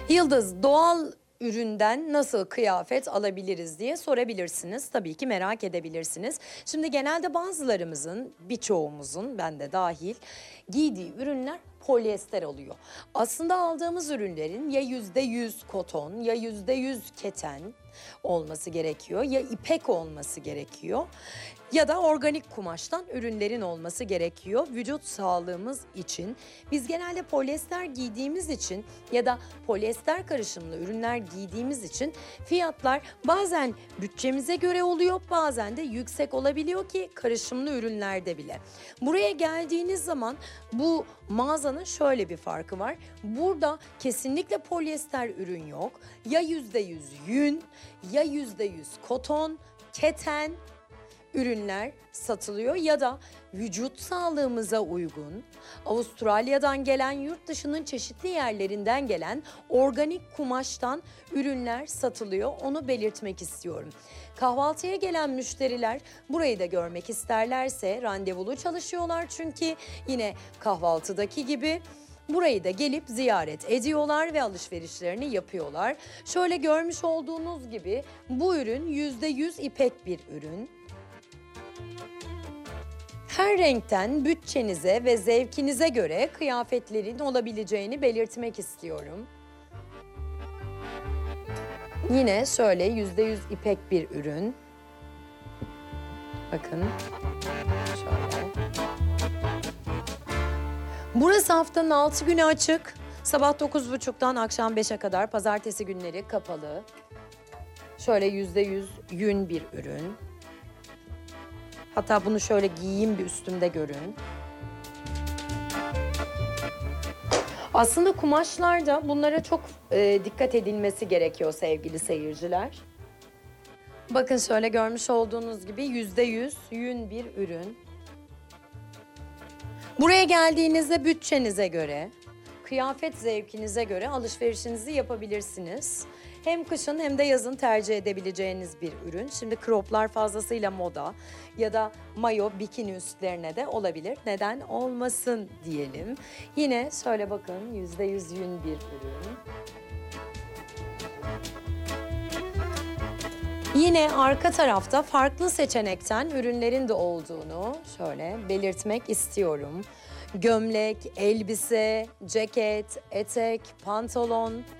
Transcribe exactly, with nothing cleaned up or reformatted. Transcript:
Yıldız, doğal üründen nasıl kıyafet alabiliriz diye sorabilirsiniz. Tabii ki merak edebilirsiniz. Şimdi genelde bazılarımızın, birçoğumuzun, ben de dahil, giydiği ürünler polyester oluyor. Aslında aldığımız ürünlerin ya yüzde yüz koton ya yüzde yüz keten olması gerekiyor, ya ipek olması gerekiyor ya da organik kumaştan ürünlerin olması gerekiyor vücut sağlığımız için. Biz genelde polyester giydiğimiz için ya da polyester karışımlı ürünler giydiğimiz için fiyatlar bazen bütçemize göre oluyor, bazen de yüksek olabiliyor ki karışımlı ürünlerde bile. Buraya geldiğiniz zaman bu mağazanın şöyle bir farkı var. Burada kesinlikle polyester ürün yok. Ya yüzde yüz yün, ya yüzde yüz koton, keten ürünler satılıyor ya da vücut sağlığımıza uygun, Avustralya'dan gelen, yurt dışının çeşitli yerlerinden gelen organik kumaştan ürünler satılıyor. Onu belirtmek istiyorum. Kahvaltıya gelen müşteriler burayı da görmek isterlerse randevulu çalışıyorlar çünkü yine kahvaltıdaki gibi burayı da gelip ziyaret ediyorlar ve alışverişlerini yapıyorlar. Şöyle görmüş olduğunuz gibi bu ürün yüzde yüz ipek bir ürün. Her renkten bütçenize ve zevkinize göre kıyafetlerin olabileceğini belirtmek istiyorum. Yine şöyle yüzde yüz ipek bir ürün. Bakın şöyle. Burası haftanın altı günü açık. Sabah dokuz buçuktan akşam beşe kadar, pazartesi günleri kapalı. Şöyle yüzde yüz yün bir ürün. Hatta bunu şöyle giyeyim bir üstümde görün. Aslında kumaşlarda bunlara çok e, dikkat edilmesi gerekiyor sevgili seyirciler. Bakın şöyle görmüş olduğunuz gibi yüzde yüz yün bir ürün. Buraya geldiğinizde bütçenize göre, kıyafet zevkinize göre alışverişinizi yapabilirsiniz. Hem kışın hem de yazın tercih edebileceğiniz bir ürün. Şimdi croplar fazlasıyla moda ya da mayo, bikini üstlerine de olabilir. Neden olmasın diyelim. Yine şöyle bakın yüzde yüz yün bir ürün. Yine arka tarafta farklı seçenekten ürünlerin de olduğunu şöyle belirtmek istiyorum. Gömlek, elbise, ceket, etek, pantolon,